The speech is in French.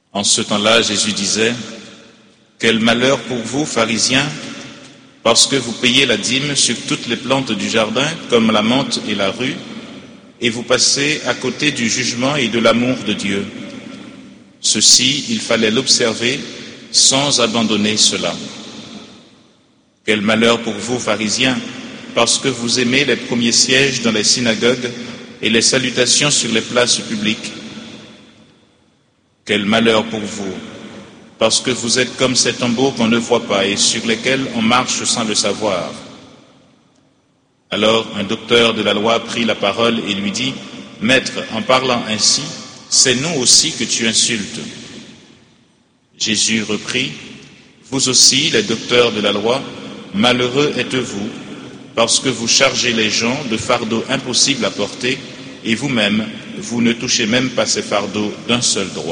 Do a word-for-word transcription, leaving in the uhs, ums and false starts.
En ce temps-là, Jésus disait, « Quel malheur pour vous, pharisiens, parce que vous payez la dîme sur toutes les plantes du jardin, comme la menthe et la rue, et vous passez à côté du jugement et de l'amour de Dieu. Ceci, il fallait l'observer sans abandonner cela. Quel malheur pour vous, pharisiens, parce que vous aimez les premiers sièges dans les synagogues et les salutations sur les places publiques. Quel malheur pour vous, parce que vous êtes comme ces tombeaux qu'on ne voit pas et sur lesquels on marche sans le savoir. » Alors un docteur de la loi prit la parole et lui dit, « Maître, en parlant ainsi, c'est nous aussi que tu insultes. » Jésus reprit, « Vous aussi, les docteurs de la loi, malheureux êtes-vous, parce que vous chargez les gens de fardeaux impossibles à porter, et vous-même, vous ne touchez même pas ces fardeaux d'un seul droit. »